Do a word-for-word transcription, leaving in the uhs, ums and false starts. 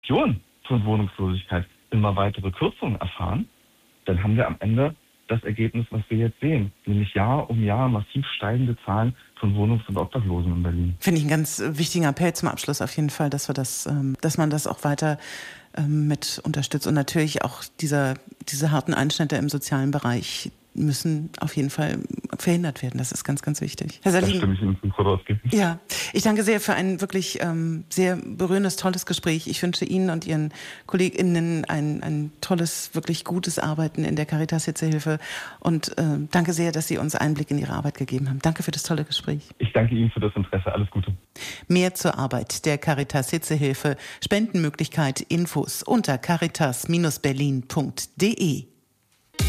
Millionen von Wohnungslosigkeit immer weitere Kürzungen erfahren, dann haben wir am Ende das Ergebnis, was wir jetzt sehen, nämlich Jahr um Jahr massiv steigende Zahlen von Wohnungs- und Obdachlosen in Berlin. Finde ich einen ganz wichtigen Appell zum Abschluss auf jeden Fall, dass wir das, ähm, dass man das auch weiter ähm, mit unterstützt und natürlich auch dieser, diese harten Einschnitte im sozialen Bereich müssen auf jeden Fall verhindert werden. Das ist ganz, ganz wichtig. Herr Salin, da stimme ich Ihnen zum Voraus. Ja, ich danke sehr für ein wirklich ähm, sehr berührendes, tolles Gespräch. Ich wünsche Ihnen und Ihren KollegInnen ein, ein tolles, wirklich gutes Arbeiten in der Caritas Hitzehilfe und äh, danke sehr, dass Sie uns Einblick in Ihre Arbeit gegeben haben. Danke für das tolle Gespräch. Ich danke Ihnen für das Interesse. Alles Gute. Mehr zur Arbeit der Caritas Hitzehilfe, Spendenmöglichkeit, Infos unter caritas Bindestrich berlin Punkt de.